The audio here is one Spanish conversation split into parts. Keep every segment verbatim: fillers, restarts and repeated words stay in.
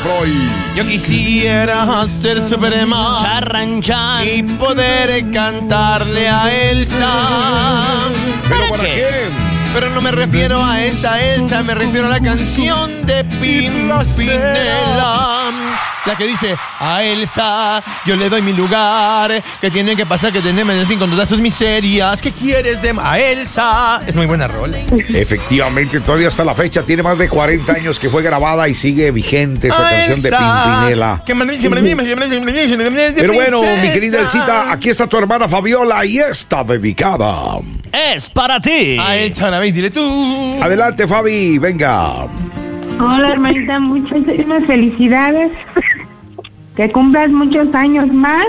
Freud. Yo quisiera ser Superman, Charranchan. y poder cantarle a Elsa. ¿Pero para qué? Pero no me refiero a esta Elsa, me refiero a la canción de Pimpinela. La que dice, a Elsa yo le doy mi lugar, que tiene que pasar, que tenemos en el fin con todas tus miserias. ¿Qué quieres de a Elsa? Es muy buena rola. Efectivamente, todavía hasta la fecha tiene más de cuarenta años que fue grabada y sigue vigente esa A canción de Elsa, Pimpinela. que me- Pero bueno, mi querida princesa. Elcita, aquí está tu hermana Fabiola y está dedicada. Es para ti. A Elsa, una vez, dile tú. Adelante, Fabi, venga. Hola, hermanita, muchísimas felicidades. Que cumplas muchos años más.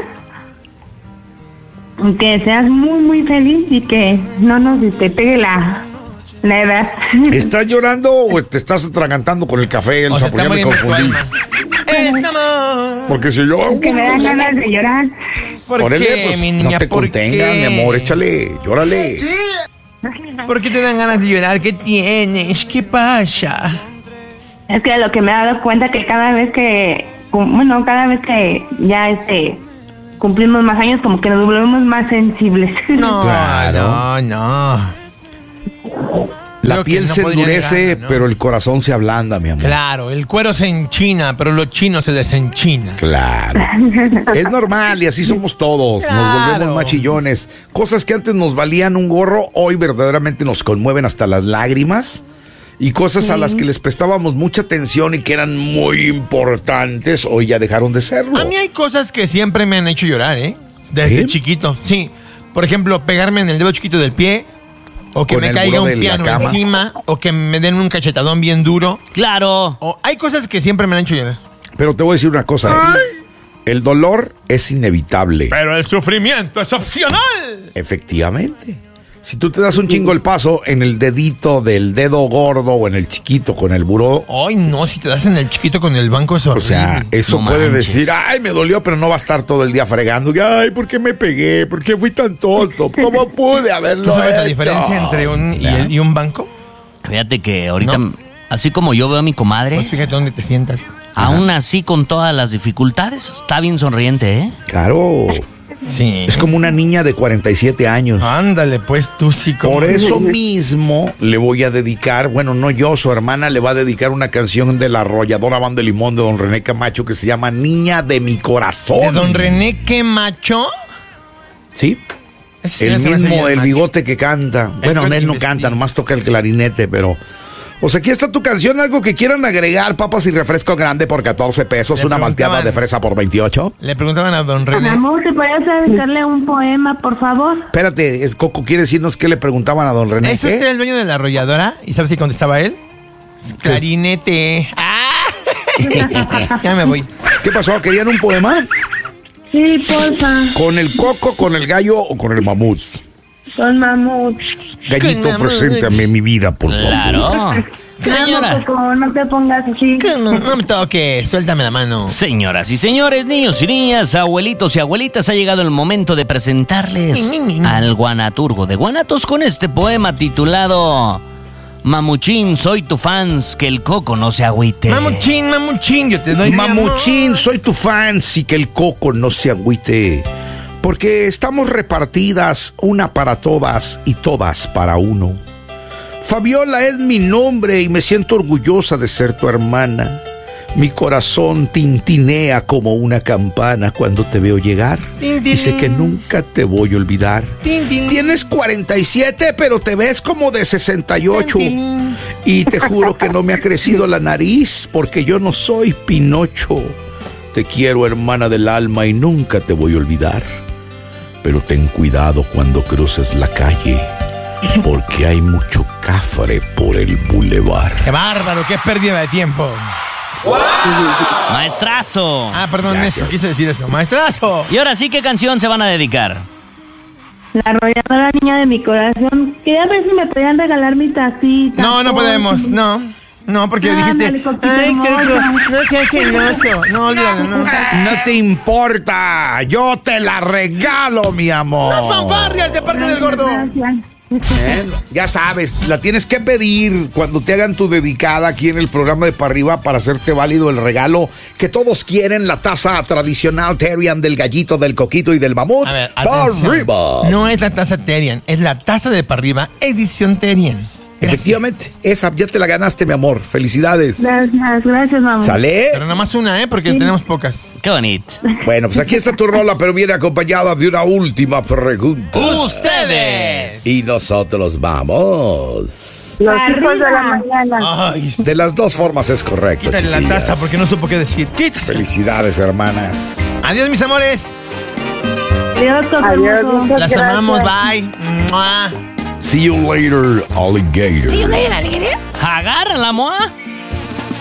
Que seas muy, muy feliz y que no nos te pegue la, la edad. ¿Estás llorando o te estás atragantando con el café, O Elsa? sea, Porque está ya me muriendo tu confundí. alma. Estamos. Porque si yo... Que me dan ganas de llorar. ¿Por Órale, qué, pues, mi niña? no te ¿Por contengas, qué? mi amor, échale, llórale. ¿Por qué te dan ganas de llorar? ¿Qué tienes? ¿Qué pasa? Es que lo que me he dado cuenta que cada vez que, cum- bueno, cada vez que ya este cumplimos más años, como que nos volvemos más sensibles. No, Claro. no, no. La Creo que piel no se podría endurece, negarlo, ¿no? pero el corazón se ablanda, mi amor. Claro, el cuero se enchina, pero los chinos se desenchinan. Claro. Es normal y así somos todos. Nos Claro. volvemos machillones. Cosas que antes nos valían un gorro, hoy verdaderamente nos conmueven hasta las lágrimas. Y cosas a las que les prestábamos mucha atención y que eran muy importantes, hoy ya dejaron de serlo. A mí hay cosas que siempre me han hecho llorar, ¿eh? Desde ¿Eh? chiquito, sí. Por ejemplo, pegarme en el dedo chiquito del pie, o que Con me el caiga buró de un la piano cama. encima, o que me den un cachetadón bien duro. Claro. O hay cosas que siempre me han hecho llorar. Pero te voy a decir una cosa. ¿eh? El dolor es inevitable. Pero el sufrimiento es opcional. Efectivamente. Si tú te das un chingo el paso en el dedito del dedo gordo o en el chiquito con el buró, Ay, no, si te das en el chiquito con el banco es o horrible. sea, eso No puede manches. decir, ay, me dolió, pero no va a estar todo el día fregando. Ay, ¿por qué me pegué? ¿Por qué fui tan tonto? ¿Cómo pude haberlo ¿Tú sabes la hecho? diferencia entre un y, ¿Ya? el- y un banco? Fíjate que ahorita, No. así como yo veo a mi comadre, Pues fíjate dónde te sientas. aún así con todas las dificultades, está bien sonriente, ¿eh? Claro. Sí. Es como una niña de cuarenta y siete años. Ándale, pues tú sí. como- Por eso mismo le voy a dedicar, bueno, no yo, su hermana le va a dedicar una canción de la arrolladora Banda de Limón de don René Camacho que se llama Niña de mi corazón. ¿De don René qué macho? Sí, Ese el se me hace mismo, bien el macho. bigote que canta. Bueno, que él no investiga. canta, nomás toca el clarinete, pero... Pues aquí está tu canción, algo que quieran agregar, papas y refresco grande por catorce pesos, Le una malteada preguntaban- de fresa por veintiocho. Le preguntaban a don René. Amor, ¿te podrías dedicarle un poema, por favor? Espérate, es Coco, ¿quiere decirnos qué le preguntaban a don René? ¿Es ¿Qué? usted el dueño de la arrolladora? ¿Y sabes si contestaba él? Clarinete. ¡Ah! Ya me voy. ¿Qué pasó? ¿Querían un poema? Sí, porfa. ¿Con el coco, con el gallo o con el mamut? Son mamut. Gallito, Con mamut. preséntame mi vida, por favor. Claro. Señora. No, Coco, no te pongas así. No, no me toques, suéltame la mano. Señoras y señores, niños y niñas, abuelitos y abuelitas, ha llegado el momento de presentarles al guanaturgo de Guanatos con este poema titulado Mamuchín, soy tu fans, que el coco no se agüite. Mamuchín, mamuchín, yo te doy mi Mamuchín, amor. soy tu fan, sí que el coco no se agüite. Porque estamos repartidas, una para todas y todas para uno. Fabiola es mi nombre y me siento orgullosa de ser tu hermana. Mi corazón tintinea como una campana cuando te veo llegar. Tin, tin, Y sé tin. que nunca te voy a olvidar. Tin, tin. Tienes cuarenta y siete, pero te ves como de sesenta y ocho. Tin, tin. Y te juro que no me ha crecido la nariz porque yo no soy Pinocho. Te quiero, hermana del alma, y nunca te voy a olvidar. Pero ten cuidado cuando cruces la calle, porque hay mucho cafre por el bulevar. ¡Qué bárbaro! ¡Qué pérdida de tiempo! Maestrazo. Ah, perdón, Gracias. eso, quise decir eso. ¡Maestrazo! Y ahora sí, ¿qué canción se van a dedicar? La arrolladora niña de mi corazón. Quería ver si me podían regalar mi tacita. No, no porfa. podemos, no. No, porque Ándale, dijiste... Coquito Ay, hermosa". Coco, no seas celoso. No, olvídalo, no. No te importa, yo te la regalo, mi amor. ¡Las fanfarrias de parte del gordo! Gracias. ¿Eh? Ya sabes, la tienes que pedir cuando te hagan tu dedicada aquí en el programa de Pa' Arriba para hacerte válido el regalo que todos quieren, la taza tradicional Terrian del gallito, del coquito y del mamut. A ver, Pa' atención. Arriba. No es la taza Terrian, es la taza de Pa' Arriba, edición Terrian. Gracias. Efectivamente, esa ya te la ganaste, mi amor. Felicidades. Gracias, gracias, mamá. ¿Sale? Pero nada más una, ¿eh? Porque tenemos pocas. Qué bonito. Bueno, pues aquí está tu rola, pero viene acompañada de una última pregunta. ¡Ustedes! Y nosotros vamos. Los hijos de la mañana. Ay, De las dos formas es correcto. quítale la chiquillas. taza porque no supo qué decir. Quítase. Felicidades, hermanas. Adiós, mis amores. Adiós, Coco Adiós, hermoso. muchas Las gracias. amamos. Bye. ¡Mua! See you later, alligator. Agarra la moa.